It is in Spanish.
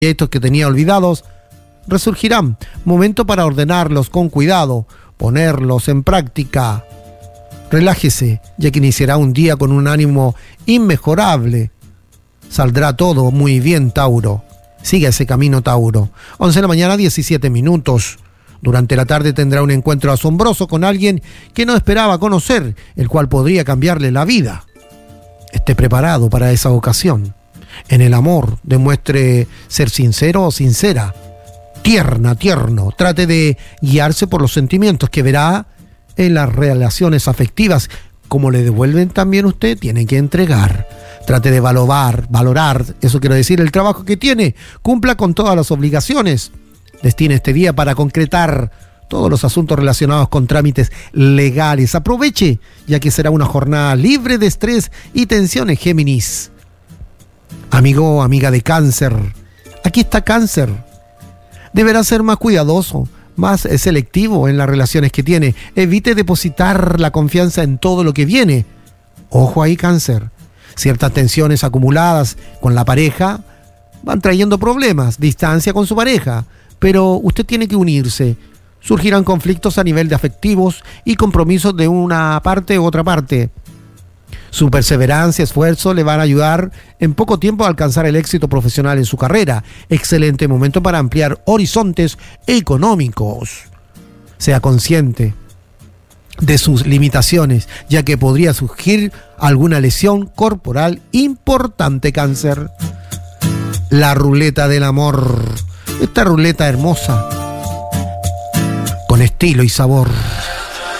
proyectos que tenía olvidados resurgirán. Momento para ordenarlos con cuidado, ponerlos en práctica. Relájese, ya que iniciará un día con un ánimo inmejorable. Saldrá todo muy bien, Tauro. Siga ese camino, Tauro. 11 de la mañana, 17 minutos. Durante la tarde tendrá un encuentro asombroso con alguien que no esperaba conocer, el cual podría cambiarle la vida. Esté preparado para esa ocasión. En el amor, demuestre ser sincero o sincera. Tierno. Trate de guiarse por los sentimientos que verá en las relaciones afectivas. Como le devuelven también usted, tiene que entregar. Trate de valorar, eso quiere decir el trabajo que tiene. Cumpla con todas las obligaciones. Destine este día para concretar todos los asuntos relacionados con trámites legales. Aproveche, ya que será una jornada libre de estrés y tensiones, Géminis. Amigo, amiga de Cáncer, aquí está Cáncer. Deberá ser más cuidadoso, más selectivo en las relaciones que tiene. Evite depositar la confianza en todo lo que viene. Ojo ahí, Cáncer. Ciertas tensiones acumuladas con la pareja van trayendo problemas, distancia con su pareja, pero usted tiene que unirse. Surgirán conflictos a nivel de afectivos y compromisos de una parte u otra parte. Su perseverancia, esfuerzo le van a ayudar en poco tiempo a alcanzar el éxito profesional en su carrera. Excelente momento para ampliar horizontes económicos. Sea consciente de sus limitaciones, ya que podría surgir alguna lesión corporal importante, Cáncer. La ruleta del amor. Esta ruleta hermosa, con estilo y sabor.